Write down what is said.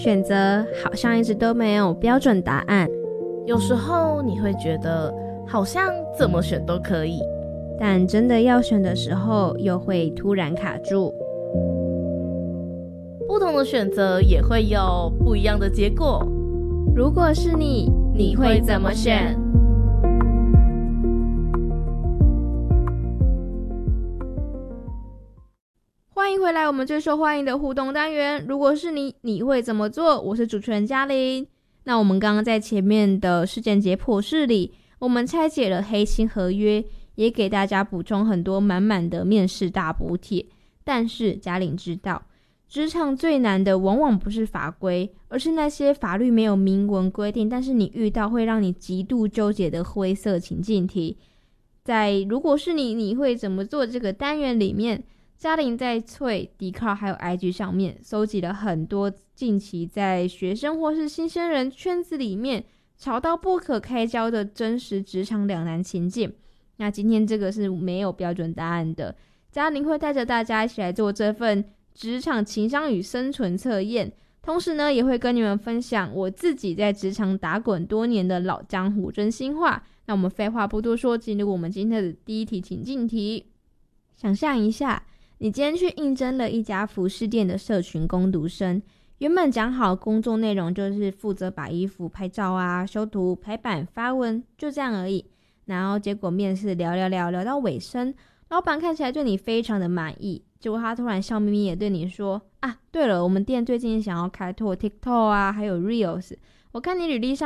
选择好像一直都没有标准答案， 有时候你会觉得好像怎么选都可以， 但真的要选的时候又会突然卡住。 不同的选择也会有不一样的结果。 如果是你，你会怎么选？欢迎回来，我们最受欢迎的互动单元。如果是你，你会怎么做？我是主持人嘉玲。那我们刚刚在前面的事件解剖室里，我们拆解了黑心合约，也给大家补充很多满满的面试大补帖。但是嘉玲知道，职场最难的往往不是法规，而是那些法律没有明文规定，但是你遇到会让你极度纠结的灰色情境题。在如果是你，你会怎么做这个单元里面，嘉玲在Dcard还有 IG 上面搜集了很多近期在学生或是新鲜人圈子里面吵到不可开交的真实职场两难情境。那今天这个是没有标准答案的，嘉玲会带着大家一起来做这份职场情商与生存测验，同时呢也会跟你们分享我自己在职场打滚多年的老江湖真心话。那我们废话不多说，进入我们今天的第一题情境题。想象一下，你今天去应征了一家服饰店的社群工读生，原本讲好工作内容就是负责把衣服拍照啊、修图、排版、发文，就这样而已。然后结果面试聊到尾声，老板看起来对你非常的满意，结果他突然笑眯眯也对你说啊，对了，我们店最近想要开拓 TikTok 啊，还有 Reels， 我看你履历上